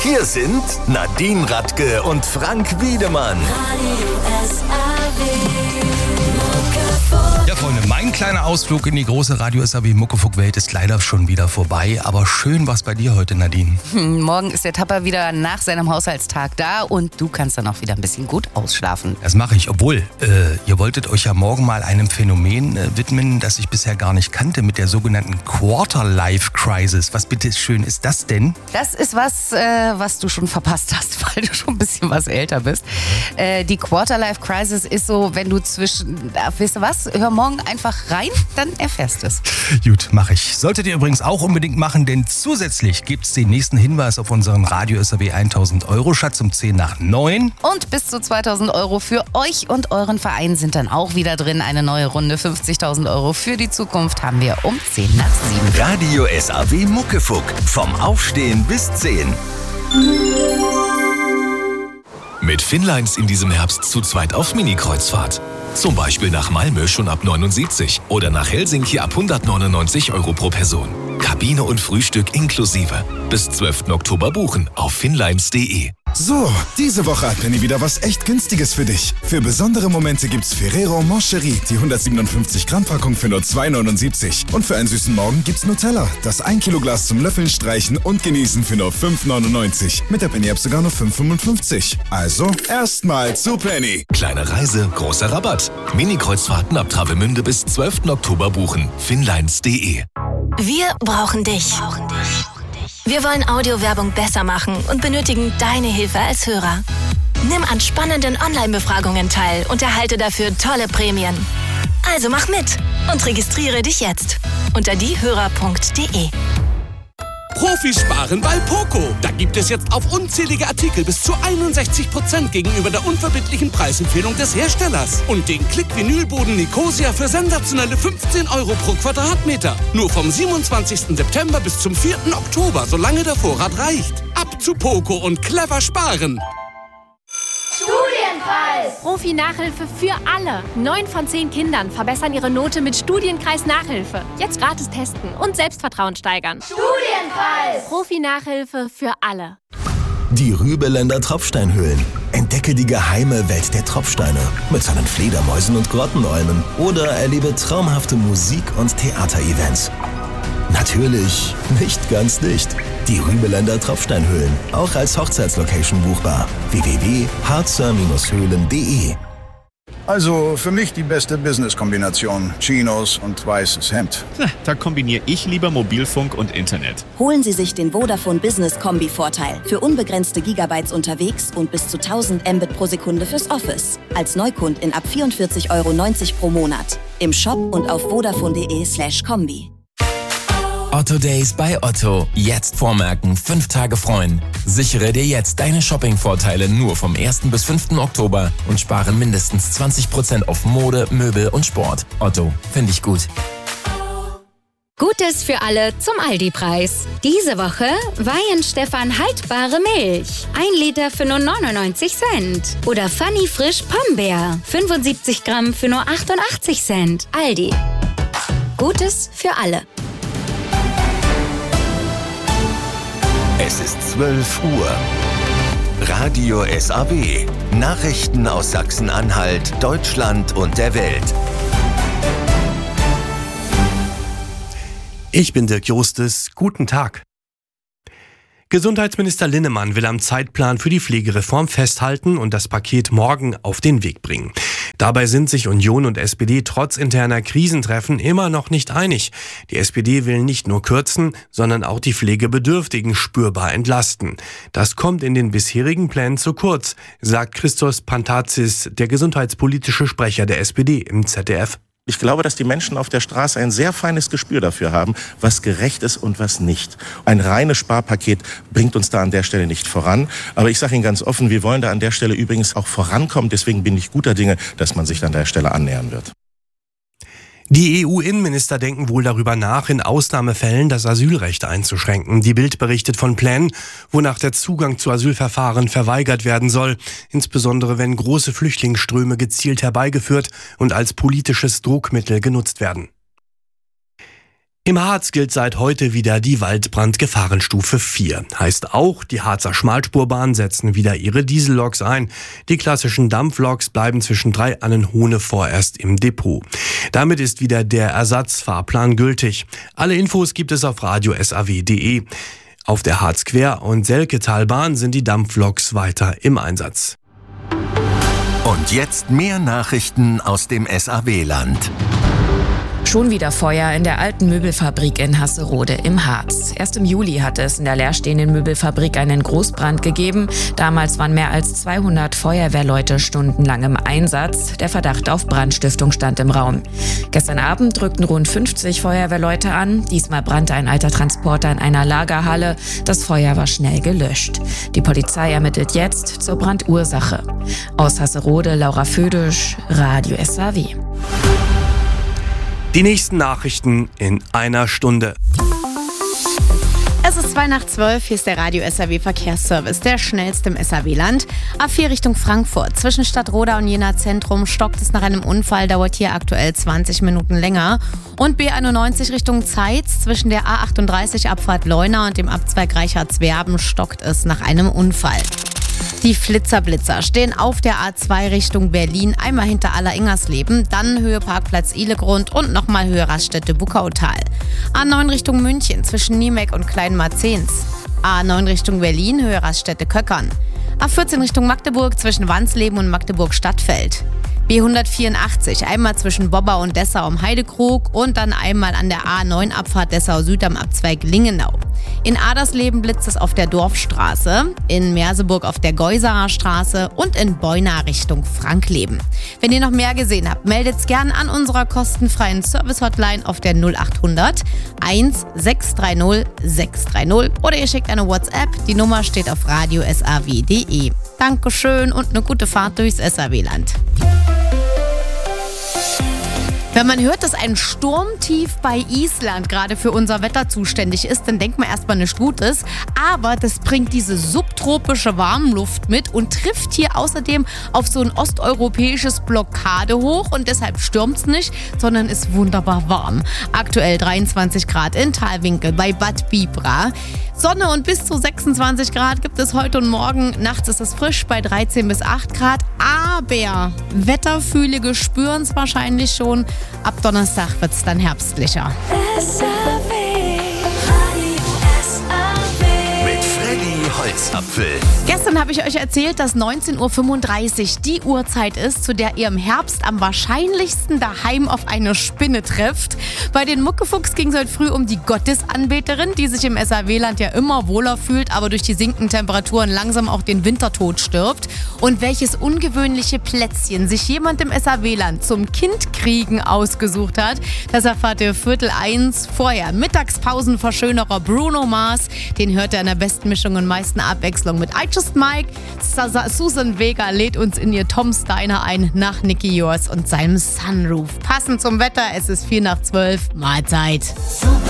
Hier sind Nadine Radke und Frank Wiedemann. Ja, Freunde, mein kleiner Ausflug in die große Radio SAW Muckefuck-Welt ist leider schon wieder vorbei. Aber schön war's bei dir heute, Nadine. Morgen ist der Tapper wieder nach seinem Haushaltstag da und du kannst dann auch wieder ein bisschen gut ausschlafen. Das mache ich, obwohl ihr wolltet euch ja morgen mal einem Phänomen widmen, das ich bisher gar nicht kannte, mit der sogenannten Quarter-Life-Crisis. Was bitte schön ist das denn? Das ist was du schon verpasst hast, weil du schon ein bisschen was älter bist. Die Quarter-Life-Crisis ist so, wenn du wisst ihr was, hör morgen einfach rein, dann erfährst du es. Gut, mache ich. Solltet ihr übrigens auch unbedingt machen, denn zusätzlich gibt's den nächsten Hinweis auf unseren Radio SAW 1000 Euro Schatz um 10 nach 9. Und bis zu 2000 Euro für euch und euren Verein sind dann auch wieder drin. Eine neue Runde 50.000 Euro für die Zukunft haben wir um 10 nach 7. Radio SAW Muckefuck. Vom Aufstehen bis 10. Mit Finnlines in diesem Herbst zu zweit auf Mini-Kreuzfahrt. Zum Beispiel nach Malmö schon ab 79 oder nach Helsinki ab 199 Euro pro Person. Kabine und Frühstück inklusive. Bis 12. Oktober buchen auf finnlines.de. So, diese Woche hat Penny wieder was echt Günstiges für dich. Für besondere Momente gibt's Ferrero Moncherie, die 157 Gramm Packung für nur 2,79. Und für einen süßen Morgen gibt's Nutella, das 1 Kilo Glas zum Löffeln, Streichen und Genießen für nur 5,99. Mit der Penny-App sogar nur 5,55. Also, erstmal zu Penny. Kleine Reise, großer Rabatt. Mini-Kreuzfahrten ab Travemünde bis 12. Oktober buchen. finnlines.de. Wir brauchen dich. Wir wollen Audiowerbung besser machen und benötigen deine Hilfe als Hörer. Nimm an spannenden Online-Befragungen teil und erhalte dafür tolle Prämien. Also mach mit und registriere dich jetzt unter diehörer.de. Profis sparen bei Poco. Da gibt es jetzt auf unzählige Artikel bis zu 61% gegenüber der unverbindlichen Preisempfehlung des Herstellers. Und den Klick-Vinylboden Nicosia für sensationelle 15 Euro pro Quadratmeter. Nur vom 27. September bis zum 4. Oktober, solange der Vorrat reicht. Ab zu Poco und clever sparen. Studienpreis! Profi-Nachhilfe für alle. 9 von 10 Kindern verbessern ihre Note mit Studienkreis-Nachhilfe. Jetzt gratis testen und Selbstvertrauen steigern. Studienpreis! Profi-Nachhilfe für alle. Die Rübeländer Tropfsteinhöhlen. Entdecke die geheime Welt der Tropfsteine mit seinen Fledermäusen und Grottenolmen oder erlebe traumhafte Musik- und Theaterevents. Natürlich nicht ganz dicht. Die Rübeländer Tropfsteinhöhlen, auch als Hochzeitslocation buchbar. www.harzer-höhlen.de. Also für mich die beste Business-Kombination. Chinos und weißes Hemd. Da kombiniere ich lieber Mobilfunk und Internet. Holen Sie sich den Vodafone Business Kombi-Vorteil. Für unbegrenzte Gigabytes unterwegs und bis zu 1000 Mbit pro Sekunde fürs Office. Als Neukundin ab 44,90 Euro pro Monat. Im Shop und auf vodafone.de/kombi. Otto Days bei Otto. Jetzt vormerken, 5 Tage freuen. Sichere dir jetzt deine Shopping-Vorteile nur vom 1. bis 5. Oktober und spare mindestens 20% auf Mode, Möbel und Sport. Otto, finde ich gut. Gutes für alle zum Aldi-Preis. Diese Woche Weihenstephan haltbare Milch. 1 Liter für nur 99 Cent. Oder Funny Frisch Pombeer. 75 Gramm für nur 88 Cent. Aldi. Gutes für alle. Es ist 12 Uhr. Radio SAW. Nachrichten aus Sachsen-Anhalt, Deutschland und der Welt. Ich bin Dirk Justus. Guten Tag. Gesundheitsminister Linnemann will am Zeitplan für die Pflegereform festhalten und das Paket morgen auf den Weg bringen. Dabei sind sich Union und SPD trotz interner Krisentreffen immer noch nicht einig. Die SPD will nicht nur kürzen, sondern auch die Pflegebedürftigen spürbar entlasten. Das kommt in den bisherigen Plänen zu kurz, sagt Christos Pantazis, der gesundheitspolitische Sprecher der SPD im ZDF. Ich glaube, dass die Menschen auf der Straße ein sehr feines Gespür dafür haben, was gerecht ist und was nicht. Ein reines Sparpaket bringt uns da an der Stelle nicht voran. Aber ich sage Ihnen ganz offen, wir wollen da an der Stelle übrigens auch vorankommen. Deswegen bin ich guter Dinge, dass man sich an der Stelle annähern wird. Die EU-Innenminister denken wohl darüber nach, in Ausnahmefällen das Asylrecht einzuschränken. Die Bild berichtet von Plänen, wonach der Zugang zu Asylverfahren verweigert werden soll, insbesondere wenn große Flüchtlingsströme gezielt herbeigeführt und als politisches Druckmittel genutzt werden. Im Harz gilt seit heute wieder die Waldbrandgefahrenstufe 4. Heißt auch, die Harzer Schmalspurbahnen setzen wieder ihre Dieselloks ein. Die klassischen Dampfloks bleiben zwischen Drei-Annen-Hohne vorerst im Depot. Damit ist wieder der Ersatzfahrplan gültig. Alle Infos gibt es auf radiosaw.de. Auf der Harz-Quer- und Selketalbahn sind die Dampfloks weiter im Einsatz. Und jetzt mehr Nachrichten aus dem SAW-Land. Schon wieder Feuer in der alten Möbelfabrik in Hasserode im Harz. Erst im Juli hatte es in der leerstehenden Möbelfabrik einen Großbrand gegeben. Damals waren mehr als 200 Feuerwehrleute stundenlang im Einsatz. Der Verdacht auf Brandstiftung stand im Raum. Gestern Abend rückten rund 50 Feuerwehrleute an. Diesmal brannte ein alter Transporter in einer Lagerhalle. Das Feuer war schnell gelöscht. Die Polizei ermittelt jetzt zur Brandursache. Aus Hasserode, Laura Födisch, Radio SAW. Die nächsten Nachrichten in einer Stunde. Es ist 11:02, hier ist der Radio SAW Verkehrsservice, der schnellste im SAW-Land. A4 Richtung Frankfurt. Zwischen Stadtroda und Jena Zentrum stockt es nach einem Unfall, dauert hier aktuell 20 Minuten länger. Und B91 Richtung Zeitz, zwischen der A38 Abfahrt Leuna und dem Abzweig Reichardswerben stockt es nach einem Unfall. Die Flitzerblitzer stehen auf der A2 Richtung Berlin, einmal hinter Aller-Ingersleben, dann Höhe Parkplatz Ihlegrund und nochmal Höhe Raststätte Buckautal. A9 Richtung München zwischen Niemek und Kleinmarzens. A9 Richtung Berlin, Höhe Raststätte Köckern. A14 Richtung Magdeburg zwischen Wansleben und Magdeburg-Stadtfeld. B184, einmal zwischen Bobber und Dessau am Heidekrug und dann einmal an der A9 Abfahrt Dessau Süd am Abzweig Lingenau. In Adersleben blitzt es auf der Dorfstraße, in Merseburg auf der Geuserer Straße und in Beuna Richtung Frankleben. Wenn ihr noch mehr gesehen habt, meldet's gern an unserer kostenfreien Service-Hotline auf der 0800 1630 630 oder ihr schickt eine WhatsApp, die Nummer steht auf radiosaw.de. Dankeschön und eine gute Fahrt durchs SAW-Land. Wenn man hört, dass ein Sturmtief bei Island gerade für unser Wetter zuständig ist, dann denkt man erstmal nicht Gutes. Aber das bringt diese subtropische Warmluft mit und trifft hier außerdem auf so ein osteuropäisches Blockadehoch. Und deshalb stürmt's nicht, sondern ist wunderbar warm. Aktuell 23 Grad in Talwinkel bei Bad Bibra. Sonne und bis zu 26 Grad gibt es heute und morgen. Nachts ist es frisch bei 13 bis 8 Grad. Aber Wetterfühlige spüren es wahrscheinlich schon. Ab Donnerstag wird es dann herbstlicher. Mit Freddy Holzapfel. Gestern habe ich euch erzählt, dass 19:35 Uhr die Uhrzeit ist, zu der ihr im Herbst am wahrscheinlichsten daheim auf eine Spinne trifft. Bei den Muckefuchs ging es heute früh um die Gottesanbeterin, die sich im SAW-Land ja immer wohler fühlt, aber durch die sinkenden Temperaturen langsam auch den Wintertod stirbt. Und welches ungewöhnliche Plätzchen sich jemand im SAW-Land zum Kindkriegen ausgesucht hat, das erfahrt ihr 12:45. Vorher Mittagspausenverschönerer Bruno Mars, den hört ihr in der besten Mischung und meisten Abwechslung mit I Just Mike. Susan Vega lädt uns in ihr Tom's Diner ein nach Nicky Yours und seinem Sunroof. Passend zum Wetter, es ist 11:45, Mahlzeit.